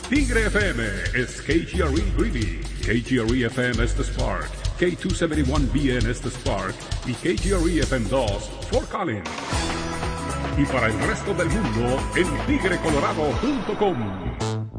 Tigre FM is KGRE Greeley, KGRE FM es The Spark, K271BN es The Spark y KGRE FM 2 Fort Collins. Y para el resto del mundo en tigrecolorado.com.